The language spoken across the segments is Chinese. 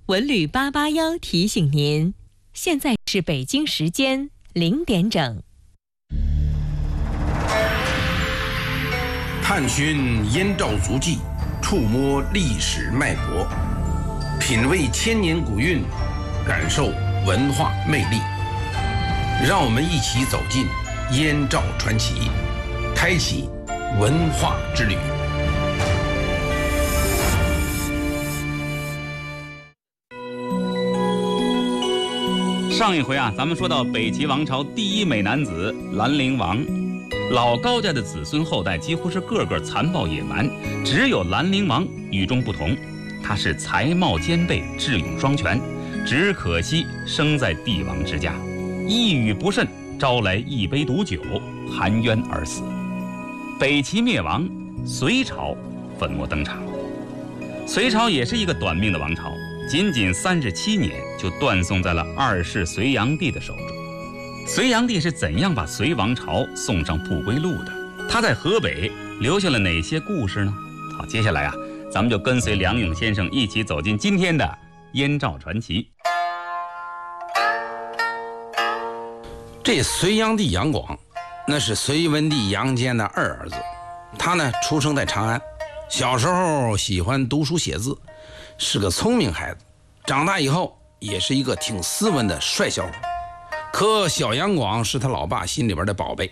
文旅881提醒您，现在是北京时间0点整。 探寻燕赵足迹，触摸历史脉搏，品味千年古韵，感受文化魅力。让我们一起走进燕赵传奇，开启文化之旅。 上一回啊，咱们说到北齐王朝第一美男子兰陵王，老高家的子孙后代几乎是个个残暴野蛮，只有兰陵王与众不同，他是才貌兼备，智勇双全，只可惜生在帝王之家，一语不慎招来一杯毒酒，含冤而死。北齐灭亡，隋朝粉墨登场。隋朝也是一个短命的王朝，仅仅37年就断送在了2世隋炀帝的手中。隋炀帝是怎样把隋王朝送上不归路的？他在河北留下了哪些故事呢？好，接下来啊，咱们就跟随梁勇先生一起走进今天的燕赵传奇。 这隋炀帝杨广，那是隋文帝杨坚的二儿子。他呢，出生在长安，小时候喜欢读书写字，是个聪明孩子。长大以后也是一个挺斯文的帅小伙。可小杨广是他老爸心里边的宝贝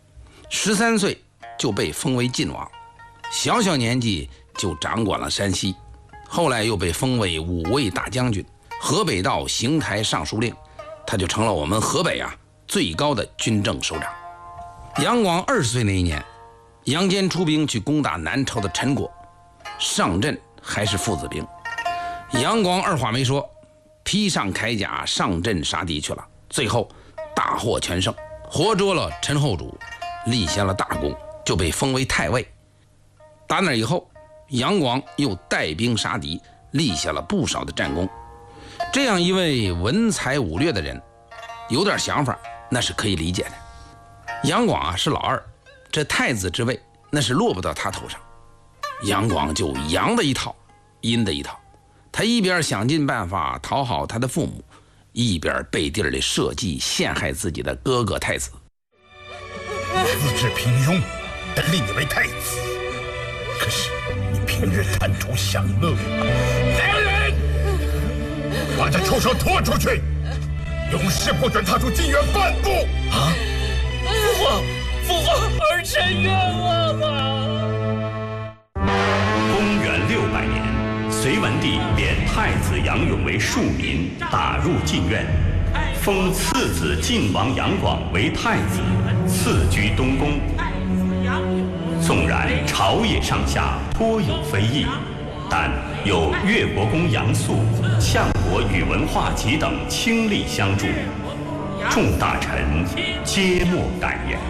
，13岁就被封为晋王，小小年纪就掌管了山西，后来又被封为武卫大将军、河北道邢台尚书令，他就成了我们河北最高的军政首长。杨广20岁那一年，杨坚出兵去攻打南朝的陈国，上阵还是父子兵。杨广二话没说，披上铠甲上阵杀敌去了，最后大获全胜，活捉了陈后主，立下了大功，就被封为太尉。打那以后，杨广又带兵杀敌，立下了不少的战功。这样一位文才武略的人，有点想法那是可以理解的。杨广是老二，这太子之位那是落不到他头上，杨广就阳的一套，阴的一套。他一边想尽办法讨好他的父母，一边背地里设计陷害自己的哥哥太子。 资质平庸，但立你为太子，可是你平日贪图享乐，来人，把这畜生拖出去，永世不准踏出禁院半步！啊！ 父皇，儿臣冤枉啊！ 公元600年。隋文帝贬太子杨勇为庶民，打入禁院，封次子晋王杨广为太子，赐居东宫。纵然朝野上下颇有非议，但有越国公杨素、相国宇文化及等倾力相助，众大臣皆莫敢言。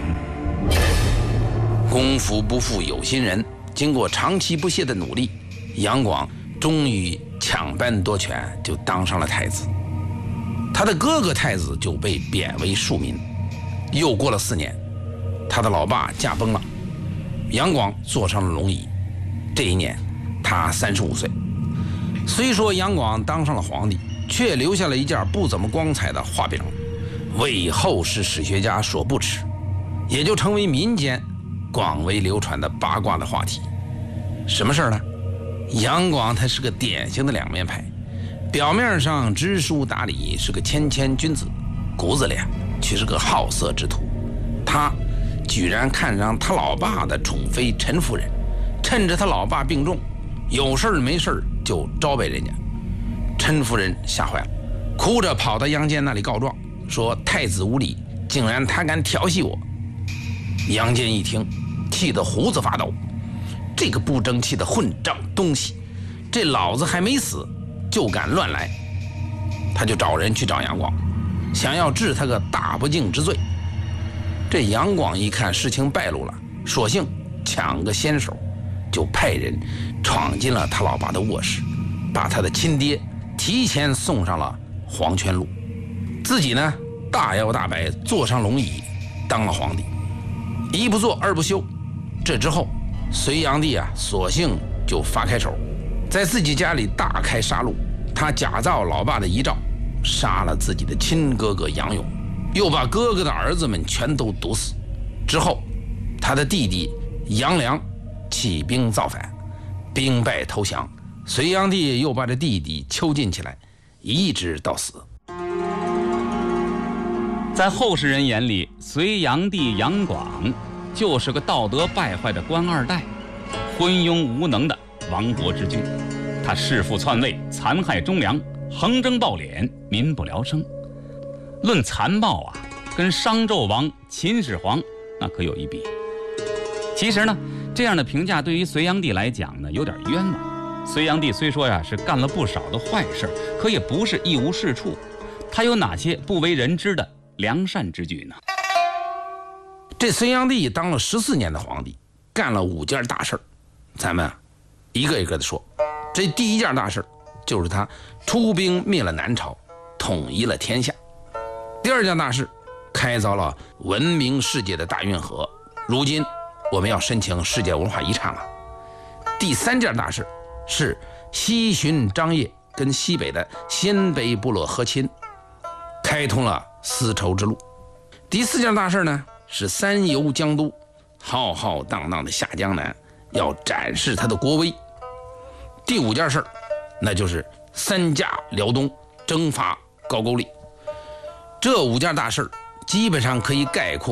功夫不负有心人，经过长期不懈的努力，杨广终于抢班夺权，就当上了太子。他的哥哥太子就被贬为庶民。又过了4年，他的老爸驾崩了，杨广坐上了龙椅。这一年他35岁。虽说杨广当上了皇帝，却留下了一件不怎么光彩的画饼，为后世史学家所不齿，也就成为民间广为流传的八卦的话题。什么事儿呢？杨广他是个典型的两面派，表面上知书达理，是个谦谦君子，骨子里却是个好色之徒。他居然看上他老爸的宠妃陈夫人，趁着他老爸病重，有事没事就招呗人家。陈夫人吓坏了，哭着跑到杨坚那里告状，说太子无礼，竟然他敢调戏我。杨坚一听，气得胡子发抖，这个不争气的混账东西，这老子还没死就敢乱来。他就找人去找杨广，想要治他个大不敬之罪。这杨广一看事情败露了，索性抢个先手，就派人闯进了他老爸的卧室，把他的亲爹提前送上了黄泉路，自己呢大摇大摆坐上龙椅当了皇帝。一不做二不休，这之后隋炀帝索性就发开手，在自己家里大开杀戮。 他假造老爸的遗诏，杀了自己的亲哥哥杨勇，又把哥哥的儿子们全都毒死。之后他的弟弟杨良起兵造反，兵败投降，隋炀帝又把这弟弟囚禁起来，一直到死。 在后世人眼里，隋炀帝杨广就是个道德败坏的官二代，昏庸无能的亡国之君。他弑父篡位，残害忠良，横征暴敛，民不聊生。论残暴啊，跟商纣王、秦始皇那可有一比。其实呢，这样的评价对于隋炀帝来讲呢，有点冤枉。隋炀帝虽说呀是干了不少的坏事，可也不是一无是处。他有哪些不为人知的良善之举呢？ 这隋炀帝当了14年的皇帝，干了5件大事，咱们一个一个的说。这第一件大事就是他出兵灭了南朝，统一了天下。第二件大事，开凿了闻名世界的大运河，如今我们要申请世界文化遗产了。第三件大事是西巡张掖跟西北的鲜卑部落和亲，开通了丝绸之路。第4件大事呢，是3游江都，浩浩荡荡的下江南，要展示他的国威。第5件事，那就是3驾辽东，征伐高句丽。这5件大事基本上可以概括